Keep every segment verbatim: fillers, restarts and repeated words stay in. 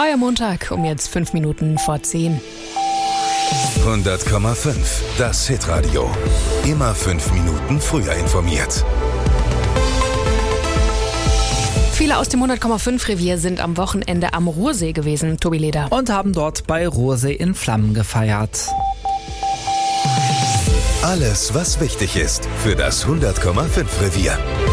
Freier Montag, um jetzt fünf Minuten vor zehn. hundert Komma fünf, das Hitradio. Immer fünf Minuten früher informiert. Viele aus dem hundert Komma fünf Revier sind am Wochenende am Ruhrsee gewesen, Tobi Leder. Und haben dort bei Ruhrsee in Flammen gefeiert. Alles, was wichtig ist für das hundert Komma fünf Revier.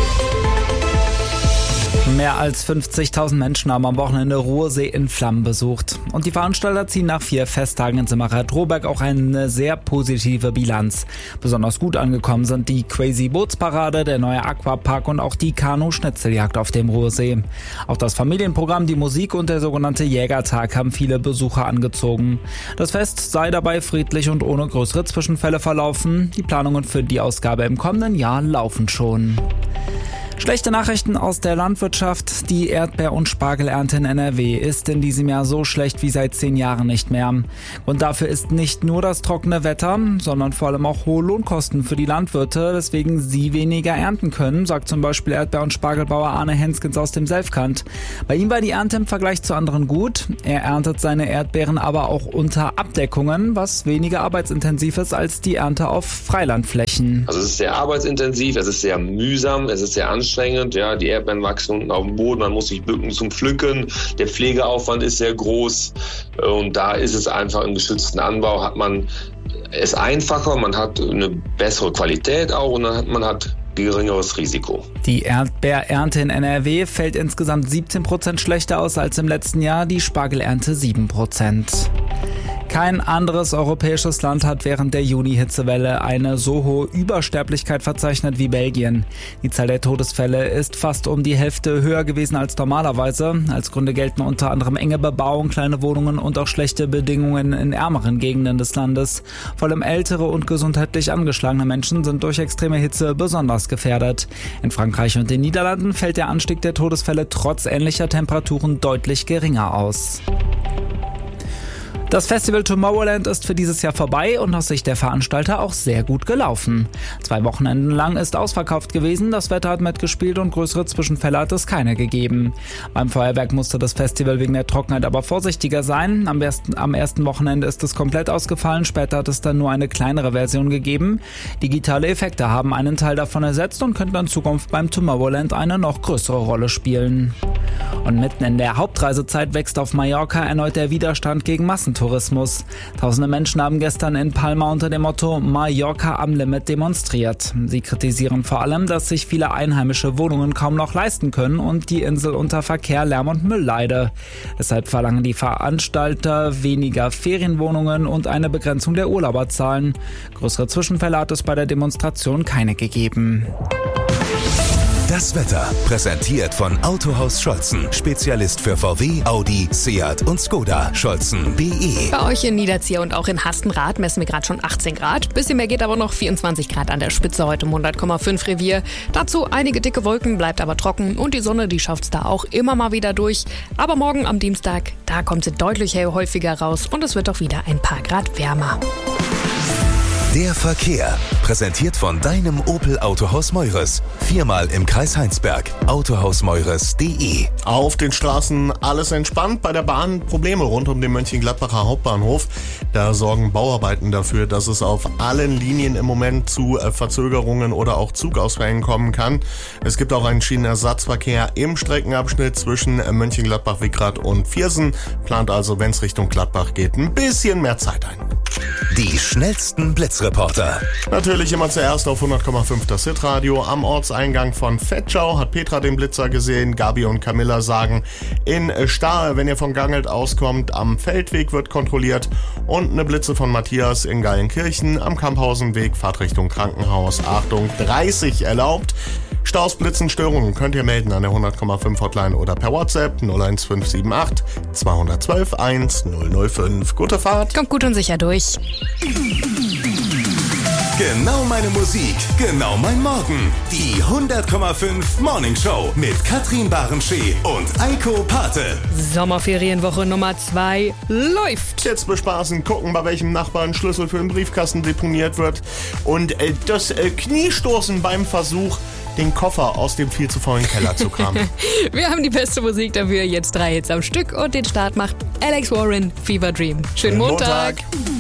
Mehr als fünfzigtausend Menschen haben am Wochenende Ruhrsee in Flammen besucht. Und die Veranstalter ziehen nach vier Festtagen in Simmerad-Droberg auch eine sehr positive Bilanz. Besonders gut angekommen sind die Crazy Bootsparade, der neue Aquapark und auch die Kanu-Schnitzeljagd auf dem Ruhrsee. Auch das Familienprogramm, die Musik und der sogenannte Jägertag haben viele Besucher angezogen. Das Fest sei dabei friedlich und ohne größere Zwischenfälle verlaufen. Die Planungen für die Ausgabe im kommenden Jahr laufen schon. Schlechte Nachrichten aus der Landwirtschaft. Die Erdbeer- und Spargelernte in N R W ist in diesem Jahr so schlecht wie seit zehn Jahren nicht mehr. Und dafür ist nicht nur das trockene Wetter, sondern vor allem auch hohe Lohnkosten für die Landwirte, weswegen sie weniger ernten können, sagt zum Beispiel Erdbeer- und Spargelbauer Arne Henskens aus dem Selfkant. Bei ihm war die Ernte im Vergleich zu anderen gut. Er erntet seine Erdbeeren aber auch unter Abdeckungen, was weniger arbeitsintensiv ist als die Ernte auf Freilandflächen. Also es ist sehr arbeitsintensiv, es ist sehr mühsam, es ist sehr anstrengend. Ja, die Erdbeeren wachsen unten auf dem Boden, man muss sich bücken zum Pflücken, der Pflegeaufwand ist sehr groß und da ist es einfach im geschützten Anbau, hat man es einfacher, man hat eine bessere Qualität auch und dann hat man hat geringeres Risiko. Die Erdbeerernte in N R W fällt insgesamt siebzehn Prozent schlechter aus als im letzten Jahr, die Spargelernte sieben Prozent. Kein anderes europäisches Land hat während der Juni-Hitzewelle eine so hohe Übersterblichkeit verzeichnet wie Belgien. Die Zahl der Todesfälle ist fast um die Hälfte höher gewesen als normalerweise. Als Gründe gelten unter anderem enge Bebauung, kleine Wohnungen und auch schlechte Bedingungen in ärmeren Gegenden des Landes. Vor allem ältere und gesundheitlich angeschlagene Menschen sind durch extreme Hitze besonders gefährdet. In Frankreich und den Niederlanden fällt der Anstieg der Todesfälle trotz ähnlicher Temperaturen deutlich geringer aus. Das Festival Tomorrowland ist für dieses Jahr vorbei und aus Sicht der Veranstalter auch sehr gut gelaufen. Zwei Wochenenden lang ist ausverkauft gewesen, das Wetter hat mitgespielt und größere Zwischenfälle hat es keine gegeben. Beim Feuerwerk musste das Festival wegen der Trockenheit aber vorsichtiger sein. Am ersten, am ersten Wochenende ist es komplett ausgefallen, später hat es dann nur eine kleinere Version gegeben. Digitale Effekte haben einen Teil davon ersetzt und könnten in Zukunft beim Tomorrowland eine noch größere Rolle spielen. Und mitten in der Hauptreisezeit wächst auf Mallorca erneut der Widerstand gegen Massentourismus. Tausende Menschen haben gestern in Palma unter dem Motto Mallorca am Limit demonstriert. Sie kritisieren vor allem, dass sich viele einheimische Wohnungen kaum noch leisten können und die Insel unter Verkehr, Lärm und Müll leide. Deshalb verlangen die Veranstalter weniger Ferienwohnungen und eine Begrenzung der Urlauberzahlen. Größere Zwischenfälle hat es bei der Demonstration keine gegeben. Das Wetter präsentiert von Autohaus Scholzen. Spezialist für V W, Audi, Seat und Skoda. Scholzen punkt de. Bei euch in Niederzier und auch in Hastenrath messen wir gerade schon achtzehn Grad. Bisschen mehr geht aber noch, vierundzwanzig Grad an der Spitze heute im hundert Komma fünf Revier. Dazu einige dicke Wolken, bleibt aber trocken und die Sonne, die schafft's da auch immer mal wieder durch. Aber morgen am Dienstag, da kommt sie deutlich häufiger raus und es wird auch wieder ein paar Grad wärmer. Der Verkehr, präsentiert von deinem Opel Autohaus Meures. Viermal im Kreis Heinsberg. autohaus meures punkt de. Auf den Straßen alles entspannt, bei der Bahn Probleme rund um den Mönchengladbacher Hauptbahnhof. Da sorgen Bauarbeiten dafür, dass es auf allen Linien im Moment zu Verzögerungen oder auch Zugausfällen kommen kann. Es gibt auch einen Schienenersatzverkehr im Streckenabschnitt zwischen Mönchengladbach-Wickrath und Viersen. Plant also, wenn es Richtung Gladbach geht, ein bisschen mehr Zeit ein. Die schnellsten Blitzreporter. Natürlich immer zuerst auf hundert Komma fünf das Hitradio. Am Ortseingang von Vetschau hat Petra den Blitzer gesehen. Gabi und Camilla sagen, in Stahe, wenn ihr von Gangelt auskommt, am Feldweg wird kontrolliert. Und eine Blitze von Matthias in Geilenkirchen am Kamphausenweg, Fahrtrichtung Krankenhaus. Achtung, dreißig erlaubt. Staus, Blitzen, Störungen könnt ihr melden an der hundert Komma fünf Hotline oder per WhatsApp null eins fünf sieben acht zwei eins zwei eins null null fünf. Gute Fahrt. Kommt gut und sicher durch. Genau meine Musik, genau mein Morgen. Die hundert Komma fünf Morning Show mit Katrin Barenschee und Eiko Pate. Sommerferienwoche Nummer zwei läuft. Jetzt bespaßen, gucken, bei welchem Nachbarn Schlüssel für den Briefkasten deponiert wird und äh, das äh, Kniestoßen beim Versuch, den Koffer aus dem viel zu vollen Keller zu kramen. Wir haben die beste Musik dafür, jetzt drei Hits am Stück und den Start macht Alex Warren, Fever Dream. Schönen Montag. Montag.